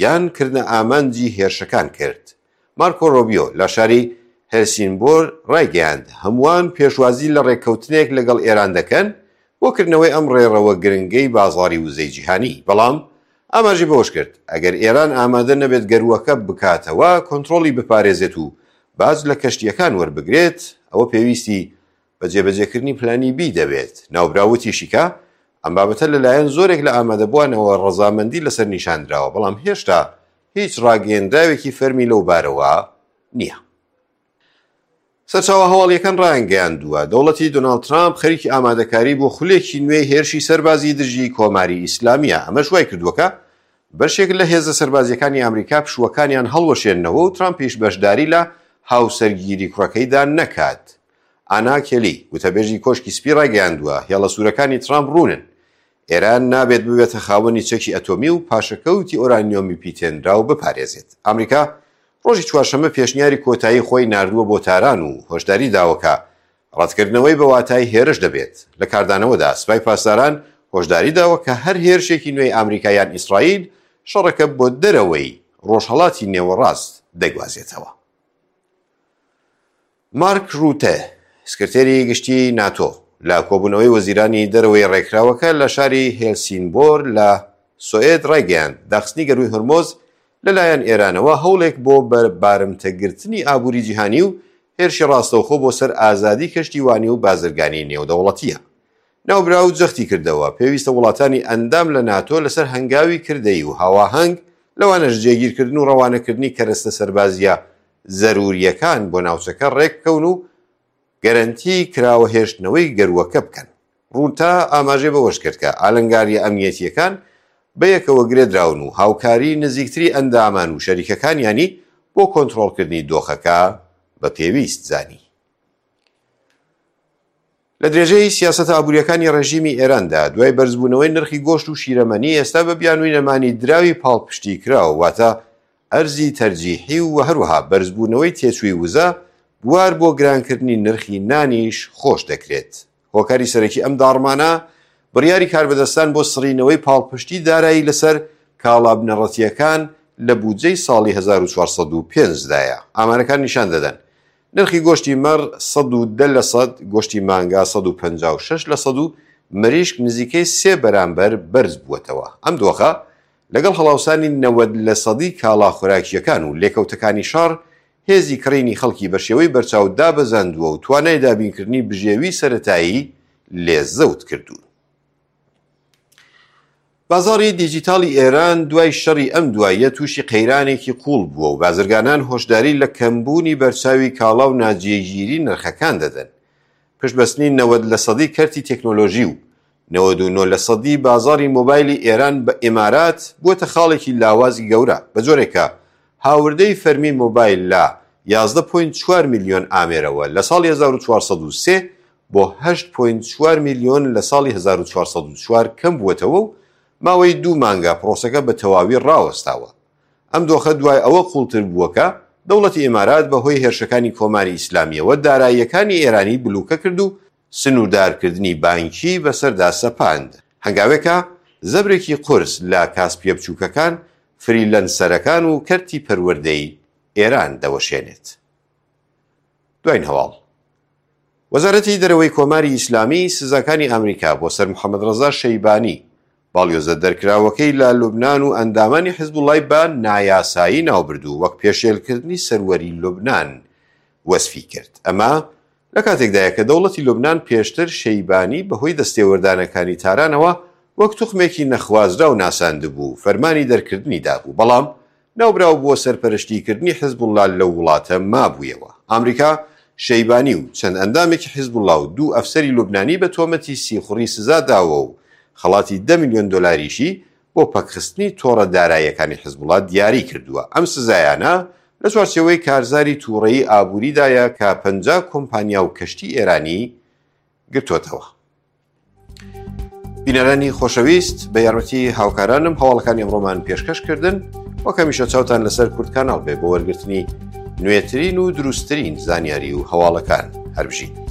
یان کردنە ئامانجی هێرشەکان کرد. مارکۆ ڕۆبیۆ لە شاری هێلسینبۆر ڕایگەیاند هەمووان پێشوازی لە ڕێککەوتنێک لەگەڵ ئێران دەکەن بۆ کردنەوەی ئەم ڕێڕەوە گرنگەی بازاڕی وزەی جیهانی. بەڵام ئاماژی بەوەش کرد ئەگەر ئێران ئامادە نەبێت گەروەکە بکاتەوە کۆنتڕۆڵی بپارێزێت و باز لە کەشتیەکان وەربگرێت ئەوە پێویستی بە جێبەجێکردنی پلانی بی دەبێت. ناوبراوتیشیکە ئەم بابەتە لەلایەن زۆرێک لە ئامادەبووانەوە ڕەزامەندی لەسەر نیشاندراوە بەڵام هێشتا هیچ ڕاگەیەندراوێکی فەرمی لەو بارەوە نییە. سەرچاوە هەواڵیەکان ڕایانگەیاندووە دەوڵەتی دۆناڵد ترامپ خەریکی ئامادەکاری بۆ خولێکی نوێی هێرشی سەربازی دژی کۆماری ئیسلامیە. ئەمە شوای کردووەکە بەشێک لە هێزە سەربازیەکانی ئەمریکا پشووەکانیان هەڵوەشێننەوە و ترامپیش بەشداری لە هاوسەرگیری کوڕەکەیدا نەکات. ئانا کێلی وتەبێژی کۆشکی سپی ڕایگەیاندووە هێڵە سوورەکانی ترامپ ڕوونن. ئێران نابێت ببێتە خاوەنی چەکی ئەتۆمی و پاشەکەوتی ئۆرانیۆمی پیتێنرا و بپارێزێت. ئەمریکا ڕۆژی چوارشەممە پێشنیاری کۆتایی خۆی ناردووە بۆ تاران و هۆشداری داوەکە ڕەتکردنەوەی بە واتای هێرش دەبێت. لە کاردانەوەدا سوپای پاسداران هۆشداری داوە کە هەر هێرشێکی نوێی ئەمریکایان ئیسرائیل شەڕەکە بۆ دەرەوەی ڕۆژهەڵاتی نێوەڕاست دەگوازێتەوە. مارک ڕوتە سکرتێری گشتی ناتۆ لە کۆبوونەوەی وەزیرانی دەرەوەی ڕێکراوەکە لە شاری هێلسینبۆر لە سوئێد ڕایگەیاند داخستنی گەروی هەرمۆز لەلایەن ئێرانەوە هەوڵێک بۆ بارمتەگرتنی ئابووری جیهانی و هێرشی ڕاستەوخۆ بۆ سەر ئازادی کەشتیوانی و بازرگانی نێودەوڵەتیە. ناوبراو جەختی کردەوە پێویستە وڵاتانی ئەندام لە ناتۆ لەسەر هەنگاوی کردەی و هاواهەنگ لەوانەش جێگیرکردن و ڕەوانەکردنی کەرەستە سەربازیە زەروریەکان بۆ ناوچەکە ڕێک بکەون و گەرەنتی کراوە هێشتنەوەی گەروەکە بکەن. ڕووتا ئاماژێ بەوەش کرد کە ئالنگاریە ئەمنیەتیەکان بەیەکەوە گرێدراون و هاوکاری نزیکتری ئەندامان و شەریکەکانیانی بۆ کۆنتڕۆڵکردنی دۆخەکە بە پێویست زانی. لە درێژەی سیاسەتە ئابووریەکانی ڕێژیمی ئێراندا دوای بەرزبوونەوەی نرخی گۆشت و شیرەمەنی ئێستا بە بیانووی نەمانی دراوی پاڵپشتی کراوە واتە ئەرزی تەرجیحی و هەروەها بەرزبوونەوەی تێچووی وزە بوار بۆ گرانکردنی نرخی نانیش خۆش دەکرێت. هۆکاری سەرەکی ئەم داڕمانە بڕیاری کاربەدەستان بۆ سڕینەوەی پاڵپشتی دارایی لەسەر کاڵا بنەڕەتیەکان لە بودجەی ساڵی 1405 دایە. ئامارەکان نیشان دەدەن نرخی گۆشتی مەڕ 110%، گۆشتی مانگا 156% و مریشک نزیکەی 3 بەرامبەر بەرز بووەتەوە. ئەم دۆخە لەگەڵ هەڵاوسانی 90% کاڵا خوراکیەکان و لێکەوتەکانی شار هێزی کڕینی خەڵکی بە شێوەی بەرچاو دابەزاندووە و توانای دابینکردنی بژێوی سەرەتایی لێزەوت کردوون. بازاڕی دیجیتاڵی ئێران دوای شەڕی ئەم دواییە تووشی قەیرانێکی قوڵ بووە و بازرگانان هۆشداری لە کەمبوونی بەرچاوی کاڵا و ناجێگیری نرخەکان دەدەن. پشتبەستنی 90% کەرتی تەکنۆلۆژی و 99% بازاڕی مۆبایلی ئێران بە ئێمارات بووەتە خاڵێکی لاوازی گەورە بە جۆرێکە هاوردەی فەرمی مۆبایل لە 11.4 میلیۆن ئامێرەوە لە ساڵی 1403 بۆ 8.4 میلیۆن لە ساڵی 1404 کەم بووەتەوە و ماوەی 2 مانگا پرۆسەکە بە تەواوی ڕاوەستاوە. ئەم دۆخە دوای ئەوە قوڵتر بووەکە دەوڵەتی ئێمارات بەهۆی هێرشەکانی کۆماری ئیسلامیەوە داراییەکانی ئێرانی بلوکە کرد و سنووردارکردنی بانکی بەسەردا سەپاند. هەنگاوێکە زەبرێکی قورس لە کاسپیە بچووکەکان فریلەنسەرەکان و کەرتی پەروەردەی ئێران دەوەشێنێت. دوایین هەواڵ وەزارەتی دەرەوەی کۆماری ئیسلامی سزاکانی ئەمریکا بۆ سەر محەممەد ڕەزا شەیبانی باڵیۆزە دەرکراوەکەی لە لوبنان و ئەندامانی حیزبوڵای بە نایاسایی ناوبردوو وەک پێشێلکردنی سەروەری لوبنان وەسفی کرد. ئەمە لە کاتێکدایە کە دەوڵەتی لوبنان پێشتر شەیبانی بەهۆی دەستێوەردانەکانی تارانەوە وەک توخمێکی نەخوازرا و ناساند بوو فەرمانی دەرکردنی دابوو بەڵام ناوبراو بۆ سەرپەرشتیکردنی حیزبوڵا لە وڵاتە مابوویەوە. ئەمریکا شەیبانی و چەند ئەندامێکی حیزبوڵا و 2 ئەفسەری لوبنانی بە تۆمەتی سیخوڕی سزا داوە و خەڵاتی 10 میلیۆن دۆلاریشی بۆ پەکخستنی تۆڕە داراییەکانی حیزبوڵا دیاری کردووە. ئەم سزایانە لە چوارچێوەی کارزاری تووڕەیی ئابووریدایە کە 50 کۆمپانیا و کەشتی ئێرانی گرتوۆتەوە. بینەرانی خۆشەویست بە یارمەتی هاوکارانم هەواڵەکانی ئەمڕۆمان پێشکەشکردن وەک هەمیشە چاوتان لەسەر کورد کاناڵ بێ بۆ وەرگرتنی نوێترین و دروستترین زانیاری و هەواڵەکان هەربژین.